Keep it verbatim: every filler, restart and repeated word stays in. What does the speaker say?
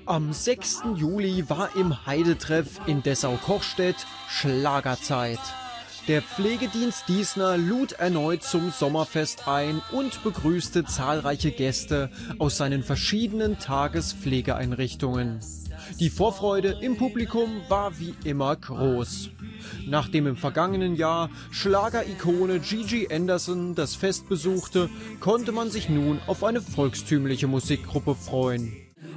Am sechsten Juli war im Heidetreff in Dessau-Kochstedt Schlagerzeit. Der Pflegedienst Diesner lud erneut zum Sommerfest ein und begrüßte zahlreiche Gäste aus seinen verschiedenen Tagespflegeeinrichtungen. Die Vorfreude im Publikum war wie immer groß. Nachdem im vergangenen Jahr Schlagerikone Gigi Anderson das Fest besuchte, konnte man sich nun auf eine volkstümliche Musikgruppe freuen.